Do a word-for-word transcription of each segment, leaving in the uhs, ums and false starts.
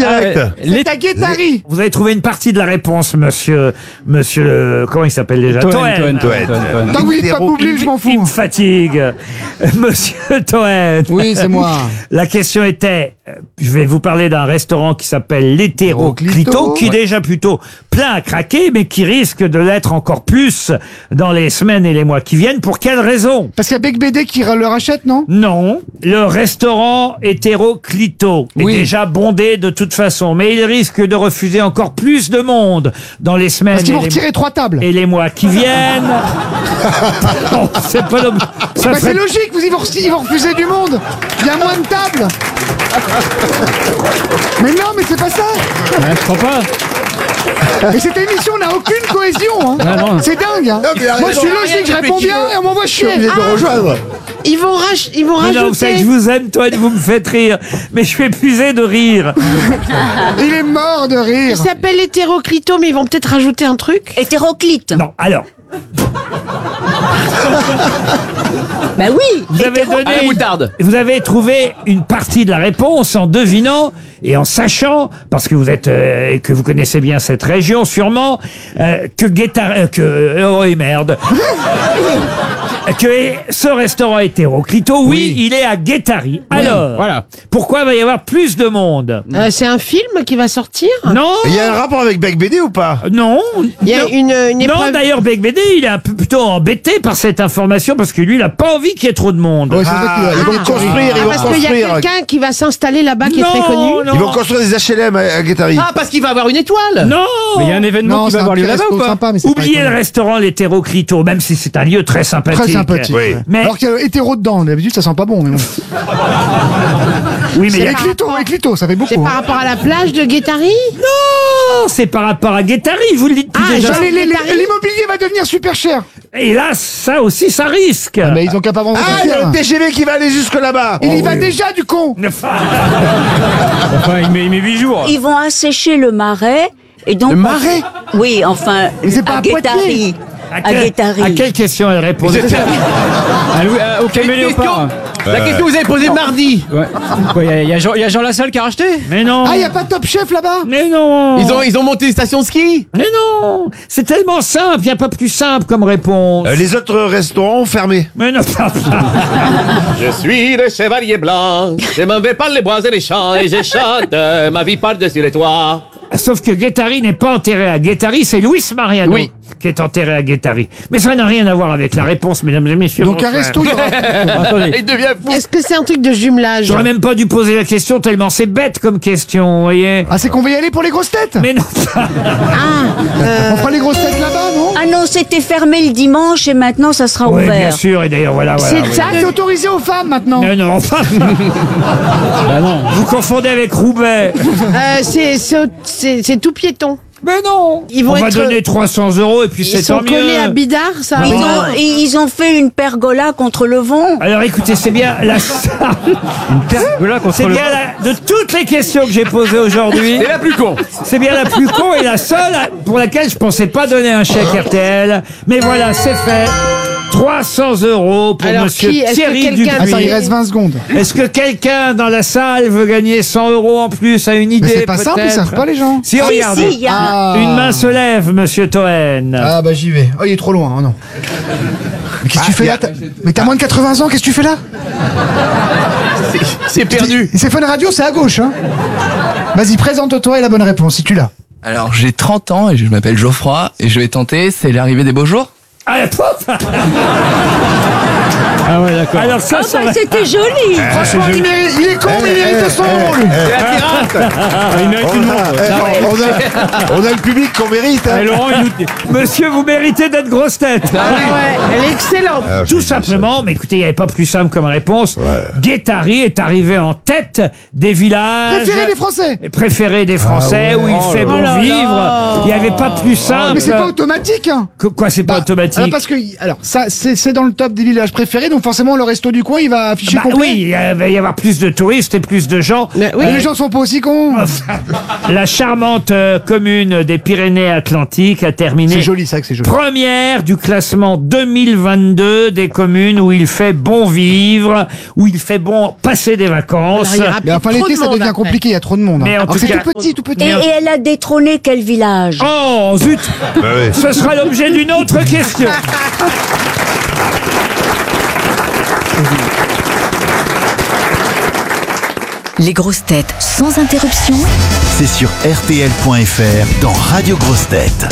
direct. Ah, C'est les- à Guétari. Vous avez trouvé une partie de la réponse, monsieur, monsieur, le- comment il s'appelle déjà? Toen, Toen. Toen, Toen, Toen, Toen. Tant que vous dites pas Boublil, je m'en Il fous. me fatigue. Monsieur Toen. Oui, c'est moi. La question était, euh, je vais vous parler d'un restaurant qui s'appelle l'Hétéroclito, Hétéroclito. qui est déjà plutôt plein à craquer, mais qui risque de l'être encore plus dans les semaines et les mois qui viennent. Pour quelle raison? Parce qu'il y a Bec B D qui le rachète, non? Non, le restaurant Hétéroclito est Oui. déjà bondé de toute façon, mais il risque de refuser encore plus de monde dans les semaines Parce qu'ils et vont les, retirer trois tables. et les mois qui viennent. Non, c'est pas l'homme. Ça Bah, ferait- c'est logique, vous, ils vont, ils vont refuser du monde. Il y a moins de tables. Mais non, mais c'est pas ça. Ouais, je crois pas. Et cette émission n'a aucune cohésion. Hein. Ah, non. C'est dingue. Hein. Non, mais arrête, Moi, je suis non, logique, je réponds bien et on m'envoie Je suis chier. obligé de Ah, rejoindre. Ils vont, rach- ils vont Mais non, vous savez que je rajouter. vous aime, toi, et vous me faites rire. Mais je suis épuisé de rire. il est mort de rire. Il s'appelle hétéroclito, mais ils vont peut-être rajouter un truc. Hétéroclite. Non, alors, Bah oui. vous avez hétéro- donné, Ah, la moutarde. vous avez trouvé une partie de la réponse en devinant et en sachant, parce que vous êtes, euh, que vous connaissez bien cette région, sûrement, euh, que Guétari, euh, que, oh et merde, que ce restaurant Hétéroclito, oui, il est à Guétari. Alors, Voilà. pourquoi va y avoir plus de monde? Euh, c'est un film qui va sortir. Non, Il y a un rapport avec Bec B D ou pas? non, Il y a non. une, une Non, épreuve. d'ailleurs, Bec B D, il est un peu plutôt embêté par cette information parce que lui, il n'a pas envie qu'il y ait trop de monde. Ouais, c'est ça Ah, qu'il a- ils vont construire, Ah, ils vont parce qu'il y a construire. quelqu'un qui va s'installer là-bas qui est très connu. non, Ils vont construire des H L M à, à Guétari. Ah, parce qu'il va avoir une étoile. non. Mais il y a un événement Non, qui c'est va un avoir lieu petit là-bas ou resto pas? sympa, mais c'est Oubliez pas le étonnant. restaurant l'Hétéroclito, même si c'est un lieu très sympathique. Très sympathique. Oui. ouais. Mais- Alors qu'il y a hétéro dedans, d'habitude ça sent pas bon. Mais bon. Oui, mais il y a- Éclito, éclito, ça fait beaucoup. C'est par hein. rapport à la plage de Guétari. non, c'est par rapport à Guétari, je vous le dis depuis Ah, déjà. genre- Les- les- les- Guétari. L'immobilier va devenir super cher. Et là, ça aussi, ça risque. Mais ils ont qu'à pas vendre Ah, il y a le T G V qui va aller jusque là-bas. Il y Oh, va oui. déjà du con. Enfin, il met, il met huit jours. Ils vont assécher le marais. Et donc, Le marais. Oui, enfin, Mais c'est pas à Guétari. Poitiers. À, À quel- Guétari. à quelle question elle répond? Ah, Louis- ah, au caméléopard. La question que vous avez posée mardi. Ouais. Quoi, il y a- il y, a Jean- il y a Jean Lassalle qui a racheté. Mais non. Ah, il y a pas Top Chef là-bas. Mais non. Ils ont, ils ont monté une station de ski. Mais non. C'est tellement simple, il n'y a pas plus simple comme réponse. Euh, les autres restaurants ont fermé. Mais non. Je suis le chevalier blanc. Je m'en vais par les bois et les champs et je chante euh, ma vie par-dessus les toits. Sauf que Guétari n'est pas enterré à Guétari, c'est Luis Mariano Oui. qui est enterré à Guétari. Mais ça n'a rien à voir avec la réponse, mesdames et messieurs. Donc un Bonsoir. resto, il y aura- Attendez. Il devient fou. Est-ce que c'est un truc de jumelage? J'aurais même pas dû poser la question tellement c'est bête comme question, vous voyez. Ah, c'est qu'on va y aller pour les grosses têtes. Mais non. Ah, euh, On fera les grosses têtes là-bas, non? Ah non, c'était fermé le dimanche et maintenant ça sera Oui, bien ouvert. sûr, et d'ailleurs voilà. voilà c'est oui. ça. Ah, c'est autorisé aux femmes maintenant. Mais non, enfin. Bah non. Vous confondez avec Roubaix. Euh, c'est c'est- c'est- c'est tout piéton. Mais non. Ils vont On va être- donner trois cents euros et puis Ils c'est sont tant mieux. collés à Bidart, ça. Ils arrive. ont, ils ils ont fait une pergola contre le vent. Alors écoutez, c'est bien la Voilà contre c'est le. bien la, de toutes les questions que j'ai posées aujourd'hui. C'est la plus con. C'est bien la plus con et la seule pour laquelle je pensais pas donner un chèque R T L. Mais voilà, c'est fait. trois cents euros pour Alors, monsieur qui- est-ce que Thierry quelqu'un- Dupuis. Attends, il reste vingt secondes. Est-ce que quelqu'un dans la salle veut gagner cent euros en plus, a une idée Mais c'est pas simple, ils peut-être savent pas les gens. Si, Si, regardez. si, il y a- Ah. Une main se lève, monsieur Toen. Ah bah j'y vais. Oh, il est trop loin, oh non. Mais qu'est-ce que tu fais là? T'as- Mais t'as moins de quatre-vingts ans, qu'est-ce que tu fais là? C'est perdu. Et c'est Fun Radio, c'est à gauche, hein. Vas-y, présente-toi et la bonne réponse, si tu l'as. Alors, j'ai trente ans et je m'appelle Geoffroy et je vais tenter, c'est l'arrivée des beaux jours. Ah, pouf. Ah ouais, d'accord. Alors ça, Ah ça bah, va- c'était joli. Franchement, il, mérite- il est con, mais il mérite son rôle. C'est la pirate. Ah, il mérite On une a, montre. eh, on a- on a le public qu'on mérite. hein. Eh, Laurent, il nous... Monsieur, vous méritez d'être grosse tête. Ah ouais, elle est excellente. Ah, je Tout dis simplement, mais écoutez, il n'y avait pas plus simple comme réponse. Guétari est arrivé en tête des villages Préféré des Français. préférés des Français, Ah ouais. où il Oh fait là bon là. vivre. Il n'y avait pas plus simple. Mais c'est pas automatique, hein. Que- Quoi, c'est pas Bah, automatique alors, parce que, alors, ça, c'est c'est dans le top des villages préférés, donc donc forcément le resto du coin il va afficher Bah complet. oui, il va y avoir plus de touristes et plus de gens. Mais oui. Mais les gens sont pas aussi cons. La charmante euh, commune des Pyrénées-Atlantiques a terminé C'est joli ça que c'est joli. première du classement deux mille vingt-deux des communes où il fait bon vivre, où il fait bon passer des vacances. Alors, il y aura Mais enfin trop l'été de ça monde devient après. compliqué, il y a trop de monde. hein. Mais en Alors tout c'est cas- tout petit, tout petit. Et, et elle a détrôné quel village? Oh zut, Bah oui. ce sera l'objet d'une autre question. Les grosses têtes sans interruption. C'est sur R T L point F R dans Radio Grosses Têtes.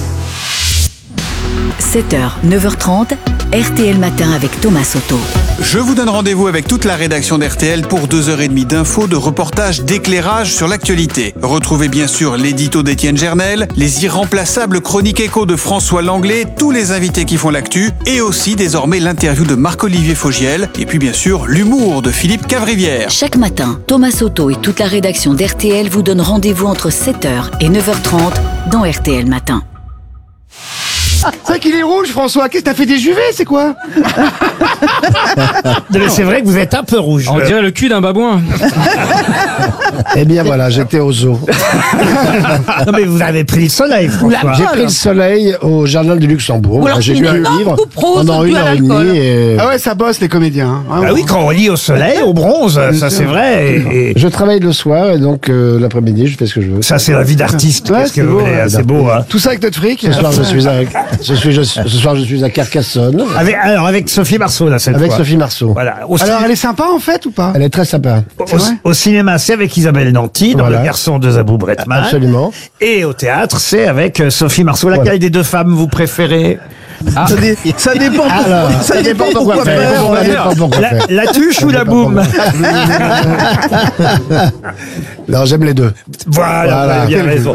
sept heures, neuf heures trente, R T L Matin avec Thomas Soto. Je vous donne rendez-vous avec toute la rédaction d'R T L pour deux heures trente d'infos, de reportages, d'éclairage sur l'actualité. Retrouvez bien sûr l'édito d'Étienne Gernel, les irremplaçables chroniques écho de François Langlais, tous les invités qui font l'actu, et aussi désormais l'interview de Marc-Olivier Fogiel, et puis bien sûr l'humour de Philippe Cavrivière. Chaque matin, Thomas Soto et toute la rédaction d'R T L vous donnent rendez-vous entre sept heures et neuf heures trente dans R T L Matin. C'est vrai qu'il est rouge François, qu'est-ce que t'as fait des juvets, c'est quoi? Mais c'est vrai que vous êtes un peu rouge. On dirait le cul d'un babouin. Eh bien voilà, j'étais au zoo. Non mais vous avez pris le soleil, François. J'ai pris le soleil au Jardin du Luxembourg. Ou alors J'ai c'est lu une un énorme livre coupe rose pendant due une à heure et l'alcool. demie. Et... Ah ouais, ça bosse les comédiens. hein. Ah oui, quand on lit au soleil, au bronze, ça c'est vrai. Et, et Je travaille le soir et donc euh, l'après-midi, je fais ce que je veux. ça c'est la vie d'artiste. Ouais, Qu'est-ce que c'est vous beau, voulez, ouais. c'est beau, hein. Tout ça avec notre fric. Ce soir, je suis à, ce, suis, je- ce soir, je suis à Carcassonne Avec, alors avec Sophie Marceau là cette avec fois. Sophie Marceau. Voilà. Au, Alors ciné- elle est sympa en fait ou pas? Elle est très sympa. au- c'est vrai au cinéma, c'est avec Isabelle Nanty dans Voilà. Le Garçon de Zabou Bretman. Absolument. Et au théâtre, c'est avec euh, Sophie Marceau. Laquelle Voilà. des deux femmes vous préférez? Ça, dé- ça dépend. Alors, ça, dépend pourquoi faire. Ça dépend pourquoi La, faire. la tuche ou la boum? Non, j'aime les deux. Voilà, Voilà. vous avez bien raison.